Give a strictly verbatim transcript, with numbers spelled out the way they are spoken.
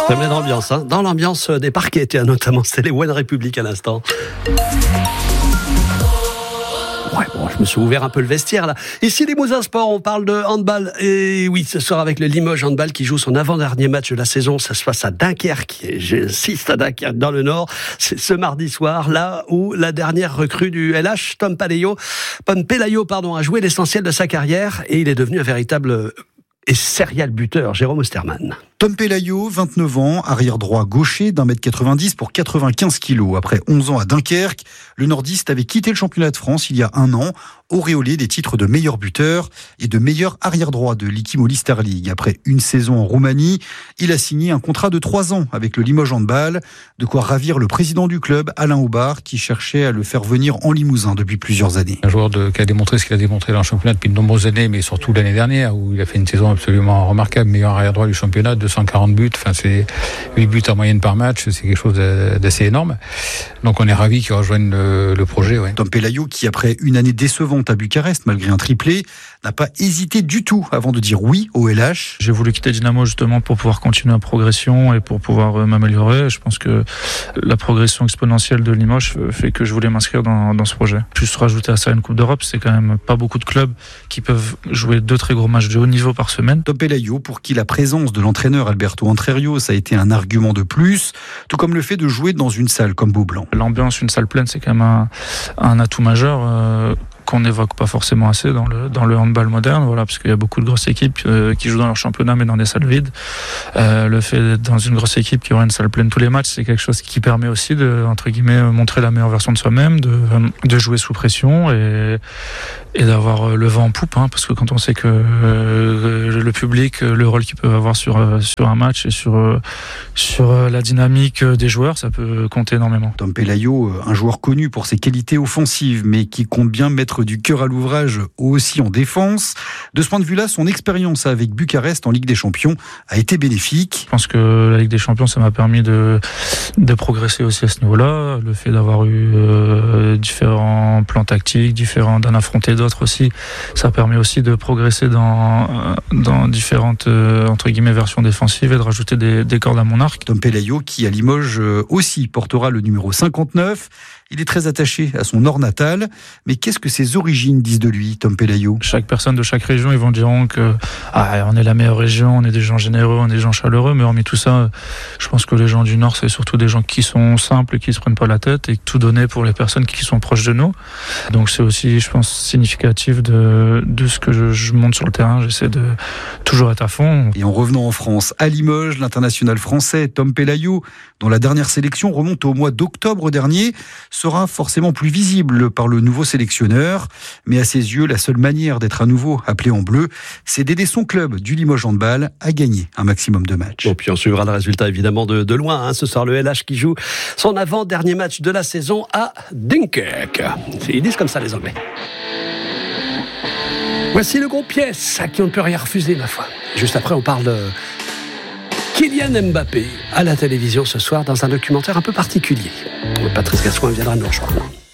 Ça met dans l'ambiance, hein. Dans l'ambiance des parquets, tiens, notamment, c'est les One Republic à l'instant. Ouais, bon, je me suis ouvert un peu le vestiaire là. Ici, les Mousins Sport, on parle de handball. Et oui, ce soir avec le Limoges Handball qui joue son avant-dernier match de la saison. Ça se passe à Dunkerque. J'insiste, à Dunkerque, dans le Nord. C'est ce mardi soir, là où la dernière recrue du L H, Tom Pelayo, Tom Pelayo, pardon, a joué l'essentiel de sa carrière et il est devenu un véritable et serial buteur, Jérôme Osterman. Tom Pelayo, vingt-neuf ans, arrière droit gaucher d'un mètre quatre-vingt-dix pour quatre-vingt-quinze kilos. Après onze ans à Dunkerque, le nordiste avait quitté le championnat de France il y a un an, auréolé des titres de meilleur buteur et de meilleur arrière droit de l'Ikimoli Star League. Après une saison en Roumanie, il a signé un contrat de trois ans avec le Limoges Handball, de quoi ravir le président du club, Alain Aubard, qui cherchait à le faire venir en Limousin depuis plusieurs années. Un joueur de, qui a démontré ce qu'il a démontré dans le championnat depuis de nombreuses années, mais surtout l'année dernière, où il a fait une saison absolument remarquable, meilleur arrière droit du championnat, deux cent quarante buts, enfin c'est huit buts en moyenne par match, c'est quelque chose d'assez énorme. Donc on est ravis qu'il rejoigne le, le projet. Ouais. Tom Pelayo, qui après une année décevante à Bucarest, malgré un triplé, n'a pas hésité du tout avant de dire oui au L H. J'ai voulu quitter Dynamo justement pour pouvoir continuer en progression et pour pouvoir m'améliorer. Je pense que la progression exponentielle de Limoges fait que je voulais m'inscrire dans, dans ce projet. Juste rajouter à ça une Coupe d'Europe, c'est quand même pas beaucoup de clubs qui peuvent jouer deux très gros matchs de haut niveau par semaine. Tom Pelayo, pour qui la présence de l'entraîneur Alberto Entrerios a été un argument de plus, tout comme le fait de jouer dans une salle comme Beaublanc. L'ambiance, une salle pleine, c'est quand même un, un atout majeur. Euh, qu'on n'évoque pas forcément assez dans le dans le handball moderne, voilà, parce qu'il y a beaucoup de grosses équipes euh, qui jouent dans leur championnat mais dans des salles vides. Euh, le fait d'être dans une grosse équipe qui aura une salle pleine tous les matchs, c'est quelque chose qui permet aussi de, entre guillemets, montrer la meilleure version de soi-même, de de jouer sous pression et et d'avoir le vent en poupe, hein, parce que quand on sait que euh, le public, le rôle qu'ils peuvent avoir sur sur un match et sur sur la dynamique des joueurs, ça peut compter énormément. Tom Pelayo, un joueur connu pour ses qualités offensives, mais qui compte bien mettre du cœur à l'ouvrage aussi en défense. De ce point de vue-là, son expérience avec Bucarest en Ligue des Champions a été bénéfique. Je pense que la Ligue des Champions, ça m'a permis de, de progresser aussi à ce niveau-là. Le fait d'avoir eu euh, différents plans tactiques, différents d'en affronter d'autres aussi, ça permet aussi de progresser dans, dans différentes euh, entre guillemets versions défensives et de rajouter des, des cordes à mon arc. Tom Pelayo, qui à Limoges aussi portera le numéro cinquante-neuf. Il est très attaché à son nord natal, mais qu'est-ce que ses origines disent de lui, Tom Pelayo ? Chaque personne de chaque région, ils vont diront que ah, on est la meilleure région, on est des gens généreux, on est des gens chaleureux, mais hormis tout ça, je pense que les gens du Nord, c'est surtout des gens qui sont simples et qui se prennent pas la tête et tout donner pour les personnes qui sont proches de nous. Donc c'est aussi, je pense, significatif de, de ce que je, je monte sur le terrain. J'essaie de toujours être à fond. Et en revenant en France, à Limoges, l'international français Tom Pelayo, dont la dernière sélection remonte au mois d'octobre dernier, sera forcément plus visible par le nouveau sélectionneur. Mais à ses yeux, la seule manière d'être à nouveau appelé en bleu, c'est d'aider son club du Limoges Handball à gagner un maximum de matchs. Et puis on suivra le résultat évidemment de, de loin. Hein. Ce soir, le L H qui joue son avant-dernier match de la saison à Dunkerque. Ils disent comme ça les Anglais. Voici le groupe Yes, à qui on ne peut rien refuser, ma foi. Juste après, on parle de Kylian Mbappé à la télévision ce soir dans un documentaire un peu particulier. Patrice Gascoigne viendra nous rejoindre.